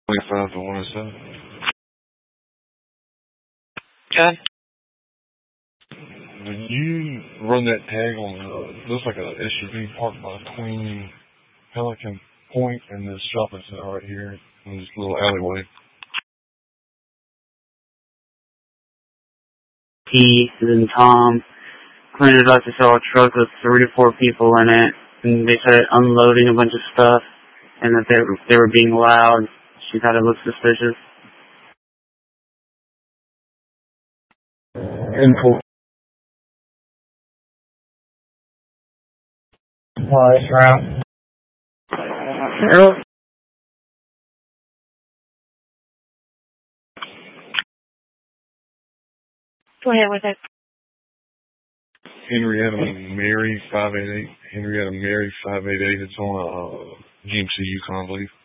25 to 107. Okay. When you run that tag on, looks like a SUV parked by Queen Pelican Point and this shopping center right here in this little alleyway. Keith and Tom cleaned it up to sell a truck with 3 to 4 people in it, and they started unloading a bunch of stuff, and that they were being loud. She thought it looked suspicious. Info. Price route. Go ahead with it. Henrietta Mary 588. Henrietta Mary 588. It's on a GMC Yukon, I believe.